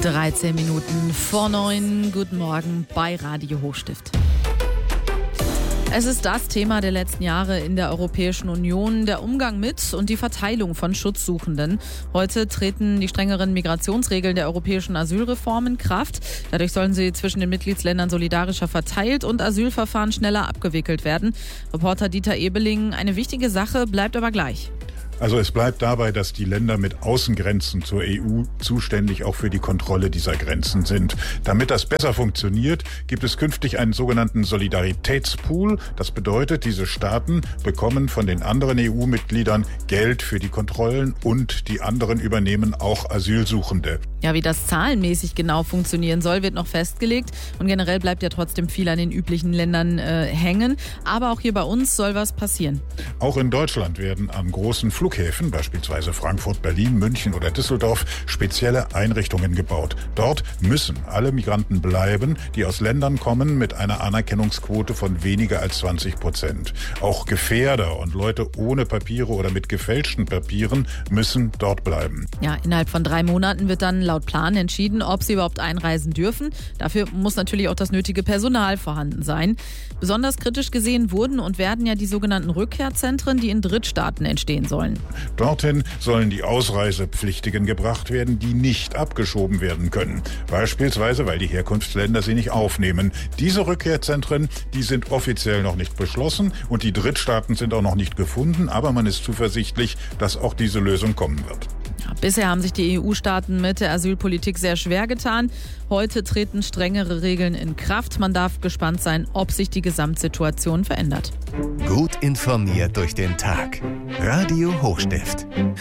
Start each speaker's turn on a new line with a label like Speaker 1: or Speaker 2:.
Speaker 1: 13 Minuten vor 9. Guten Morgen bei Radio Hochstift. Es ist das Thema der letzten Jahre in der Europäischen Union, der Umgang mit und die Verteilung von Schutzsuchenden. Heute treten die strengeren Migrationsregeln der europäischen Asylreform in Kraft. Dadurch sollen sie zwischen den Mitgliedsländern solidarischer verteilt und Asylverfahren schneller abgewickelt werden. Reporter Dieter Ebeling, eine wichtige Sache bleibt aber gleich.
Speaker 2: Also es bleibt dabei, dass die Länder mit Außengrenzen zur EU zuständig auch für die Kontrolle dieser Grenzen sind. Damit das besser funktioniert, gibt es künftig einen sogenannten Solidaritätspool. Das bedeutet, diese Staaten bekommen von den anderen EU-Mitgliedern Geld für die Kontrollen und die anderen übernehmen auch Asylsuchende.
Speaker 1: Ja, wie das zahlenmäßig genau funktionieren soll, wird noch festgelegt. Und generell bleibt ja trotzdem viel an den üblichen Ländern hängen. Aber auch hier bei uns soll was passieren.
Speaker 2: Auch in Deutschland werden an großen Flughäfen, beispielsweise Frankfurt, Berlin, München oder Düsseldorf, spezielle Einrichtungen gebaut. Dort müssen alle Migranten bleiben, die aus Ländern kommen mit einer Anerkennungsquote von weniger als 20%. Auch Gefährder und Leute ohne Papiere oder mit gefälschten Papieren müssen dort bleiben.
Speaker 1: Ja, innerhalb von 3 Monaten wird dann laut Plan entschieden, ob sie überhaupt einreisen dürfen. Dafür muss natürlich auch das nötige Personal vorhanden sein. Besonders kritisch gesehen wurden und werden ja die sogenannten Rückkehrzentren, die in Drittstaaten entstehen sollen.
Speaker 2: Dorthin sollen die Ausreisepflichtigen gebracht werden, die nicht abgeschoben werden können. Beispielsweise, weil die Herkunftsländer sie nicht aufnehmen. Diese Rückkehrzentren, die sind offiziell noch nicht beschlossen und die Drittstaaten sind auch noch nicht gefunden, aber man ist zuversichtlich, dass auch diese Lösung kommen wird.
Speaker 1: Ja, bisher haben sich die EU-Staaten mit der Asylpolitik sehr schwer getan. Heute treten strengere Regeln in Kraft. Man darf gespannt sein, ob sich die Gesamtsituation verändert.
Speaker 3: Gut informiert durch den Tag. Radio Hochstift.